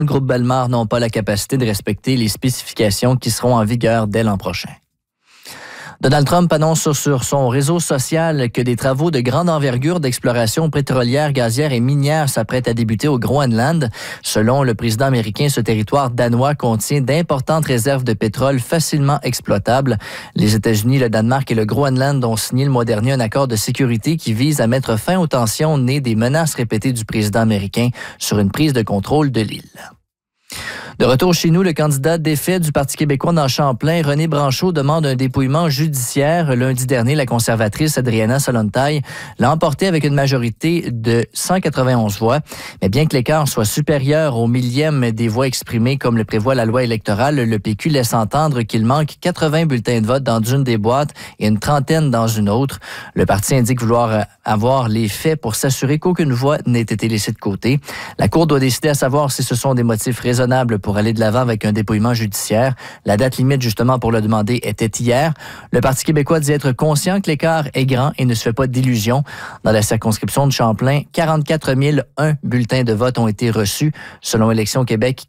Le groupe Bellemare n'ont pas la capacité de respecter les spécifications qui seront en vigueur dès l'an prochain. Donald Trump annonce sur son réseau social que des travaux de grande envergure d'exploration pétrolière, gazière et minière s'apprêtent à débuter au Groenland. Selon le président américain, ce territoire danois contient d'importantes réserves de pétrole facilement exploitables. Les États-Unis, le Danemark et le Groenland ont signé le mois dernier un accord de sécurité qui vise à mettre fin aux tensions nées des menaces répétées du président américain sur une prise de contrôle de l'île. De retour chez nous, le candidat défait du Parti québécois dans Champlain, René Branchot, demande un dépouillement judiciaire. Lundi dernier, la conservatrice Adriana Solontaille l'a emporté avec une majorité de 191 voix. Mais bien que l'écart soit supérieur au millième des voix exprimées comme le prévoit la loi électorale, le PQ laisse entendre qu'il manque 80 bulletins de vote dans une des boîtes et une trentaine dans une autre. Le parti indique vouloir avoir les faits pour s'assurer qu'aucune voix n'ait été laissée de côté. La Cour doit décider à savoir si ce sont des motifs raisonnables pour aller de l'avant avec un dépouillement judiciaire. La date limite, justement, pour le demander était hier. Le Parti québécois dit être conscient que l'écart est grand et ne se fait pas d'illusions. Dans la circonscription de Champlain, 44 001 bulletins de vote ont été reçus. Selon Élections Québec,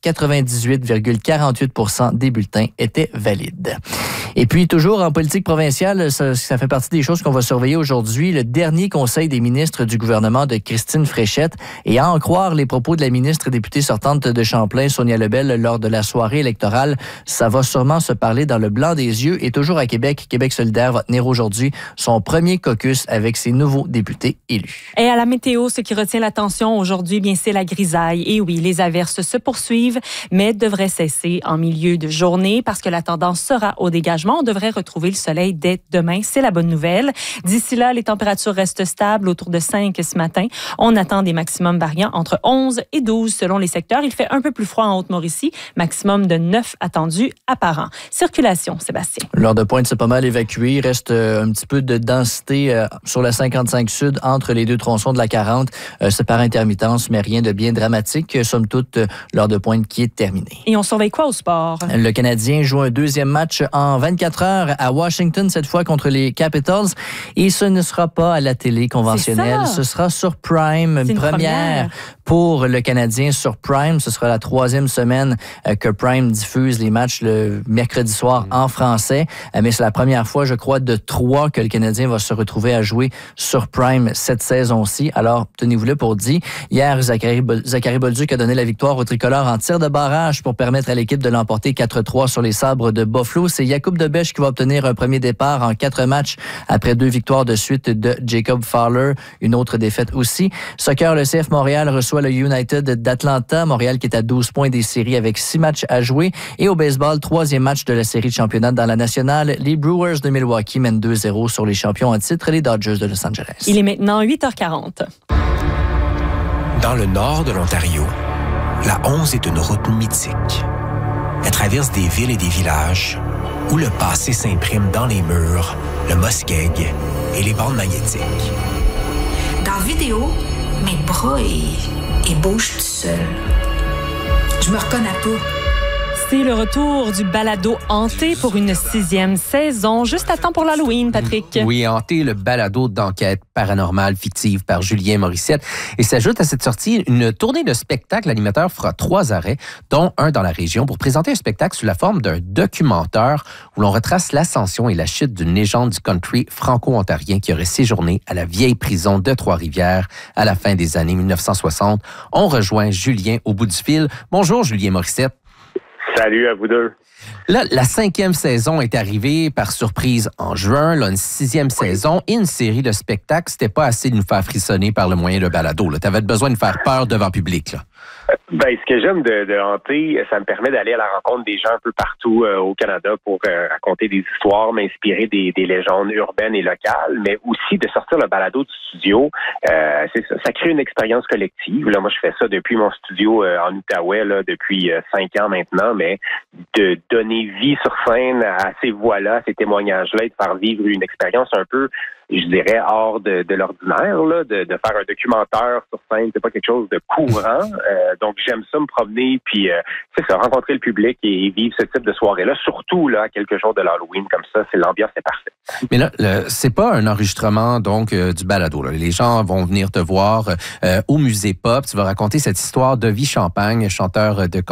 98,48 % des bulletins étaient valides. Et puis, toujours en politique provinciale, ça fait partie des choses qu'on va surveiller aujourd'hui. Le dernier conseil des ministres du gouvernement de Christine Fréchette. Et à en croire les propos de la ministre députée sortante de Champlain, Sonia Lebel, lors de la soirée électorale, ça va sûrement se parler dans le blanc des yeux. Et toujours à Québec, Québec solidaire va tenir aujourd'hui son premier caucus avec ses nouveaux députés élus. Et à la météo, ce qui retient l'attention aujourd'hui, bien c'est la grisaille. Et oui, les averses se poursuivent, mais devraient cesser en milieu de journée parce que la tendance sera au dégagement. On devrait retrouver le soleil dès demain. C'est la bonne nouvelle. D'ici là, les températures restent stables, autour de 5 ce matin. On attend des maximums variants entre 11 et 12 selon les secteurs. Il fait un peu plus froid en Haute-Mauricie, maximum de 9 attendus à Parent. Circulation, Sébastien. L'heure de pointe, c'est pas mal évacué. Il reste un petit peu de densité sur la 55 Sud entre les deux tronçons de la 40. C'est par intermittence, mais rien de bien dramatique. Somme toute, l'heure de pointe qui est terminée. Et on surveille quoi au sport? Le Canadien joue un deuxième match en 24 heures à Washington, cette fois contre les Capitals. Et ce ne sera pas à la télé conventionnelle. Ce sera sur Prime, une première pour le Canadien sur Prime. Ce sera la 3e semaine que Prime diffuse les matchs le mercredi soir en français. Mais c'est la première fois, je crois, de 3 que le Canadien va se retrouver à jouer sur Prime cette saison-ci. Alors, tenez-vous-le pour dit. Hier, Zachary Bolduc a donné la victoire au tricolore en tir de barrage pour permettre à l'équipe de l'emporter 4-3 sur les Sabres de Buffalo. C'est Jakub Dobeš qui va obtenir un premier départ en 4 matchs après 2 victoires de suite de Jacob Fowler. Une autre défaite aussi. Soccer, le CF Montréal reçoit le United d'Atlanta. Montréal qui est à 12 points des séries avec 6 matchs à jouer. Et au baseball, 3e match de la série de championnat dans la nationale. Les Brewers de Milwaukee mènent 2-0 sur les champions en titre, les Dodgers de Los Angeles. Il est maintenant 8h40. Dans le nord de l'Ontario, la 11 est une route mythique. Elle traverse des villes et des villages où le passé s'imprime dans les murs, le muskeg et les bandes magnétiques. Dans la vidéo, mes bras, ils bougent tout seuls. Je me reconnais pas. C'est le retour du balado Hanté pour une 6e saison, juste à temps pour l'Halloween, Patrick. Oui, Hanté, le balado d'enquête paranormale fictive par Julien Morissette. Et s'ajoute à cette sortie une tournée de spectacles. L'animateur fera 3 arrêts, dont un dans la région, pour présenter un spectacle sous la forme d'un documentaire où l'on retrace l'ascension et la chute d'une légende du country franco-ontarien qui aurait séjourné à la vieille prison de Trois-Rivières à la fin des années 1960. On rejoint Julien au bout du fil. Bonjour, Julien Morissette. Salut à vous deux. Là, la 5e saison est arrivée par surprise en juin. Là, une 6e saison et une série de spectacles. C'était pas assez de nous faire frissonner par le moyen de balado. Tu avais besoin de faire peur devant le public. Là. Ben, ce que j'aime de Hanté, ça me permet d'aller à la rencontre des gens un peu partout au Canada pour raconter des histoires, m'inspirer des légendes urbaines et locales, mais aussi de sortir le balado du studio. C'est ça, ça crée une expérience collective. Là, moi, je fais ça depuis mon studio en Outaouais, là, depuis 5 ans maintenant, mais de donner vie sur scène à ces voix-là, à ces témoignages-là, et de faire vivre une expérience un peu je dirais, hors de l'ordinaire, là, de faire un documentaire sur scène. C'est pas quelque chose de courant. Donc, j'aime ça me promener, puis c'est ça, rencontrer le public et vivre ce type de soirée-là, surtout là, à quelques jours de l'Halloween comme ça, l'ambiance est parfaite. Mais là, c'est pas un enregistrement donc du balado. Là. Les gens vont venir te voir au Musée Pop. Tu vas raconter cette histoire de Vie Champagne, chanteur de